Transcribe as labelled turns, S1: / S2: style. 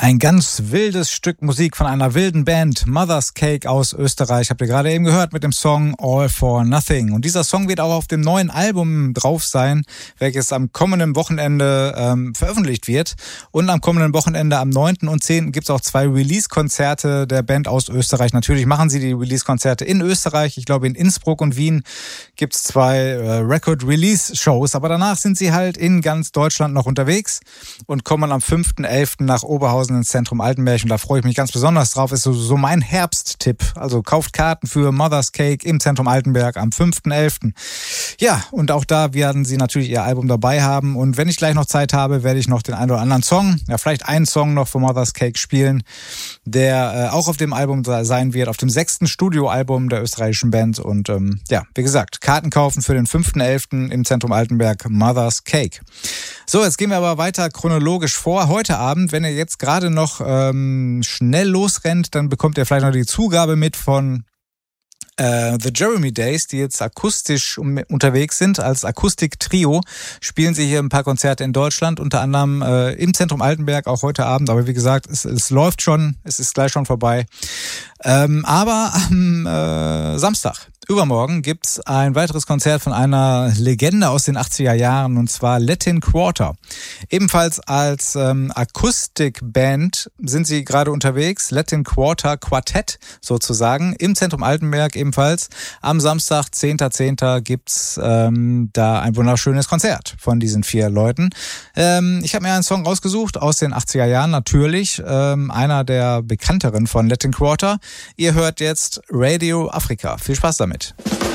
S1: Ein ganz wildes Stück Musik von einer wilden Band, Mother's Cake aus Österreich, habt ihr gerade eben gehört mit dem Song All for Nothing. Und dieser Song wird auch auf dem neuen Album drauf sein, welches am kommenden Wochenende veröffentlicht wird. Und am kommenden Wochenende, am 9. und 10. gibt es auch 2 Release-Konzerte der Band aus Österreich. Natürlich machen sie die Release-Konzerte in Österreich. Ich glaube, in Innsbruck und Wien gibt es 2 Record-Release-Shows. Aber danach sind sie halt in ganz Deutschland noch unterwegs und kommen am 5.11. nach Oberhausen ins Zentrum Altenberg, und da freue ich mich ganz besonders drauf. Ist so mein Herbsttipp. Also kauft Karten für Mother's Cake im Zentrum Altenberg am 5.11. Ja, und auch da werden sie natürlich ihr Album dabei haben, und wenn ich gleich noch Zeit habe, werde ich noch den einen oder anderen Song, ja vielleicht einen Song noch von Mother's Cake spielen, der auch auf dem Album sein wird, auf dem 6. Studioalbum der österreichischen Band. Und ja, wie gesagt, Karten kaufen für den 5.11. im Zentrum Altenberg, Mother's Cake. So, jetzt gehen wir aber weiter chronologisch vor. Heute Abend, wenn ihr jetzt gerade noch schnell losrennt, dann bekommt ihr vielleicht noch die Zugabe mit von The Jeremy Days, die jetzt akustisch unterwegs sind. Als Akustik-Trio spielen sie hier ein paar Konzerte in Deutschland, unter anderem im Zentrum Altenberg, auch heute Abend. Aber wie gesagt, es läuft schon, es ist gleich schon vorbei. Aber am Samstag, übermorgen, gibt's ein weiteres Konzert von einer Legende aus den 80er Jahren, und zwar Latin Quarter. Ebenfalls als Akustikband sind sie gerade unterwegs, Latin Quarter Quartett sozusagen, im Zentrum Altenberg ebenfalls. Am Samstag, 10.10. gibt's da ein wunderschönes Konzert von diesen 4 Leuten. Ich habe mir einen Song rausgesucht aus den 80er Jahren, natürlich, einer der bekannteren von Latin Quarter. Ihr hört jetzt Radio Afrika. Viel Spaß damit.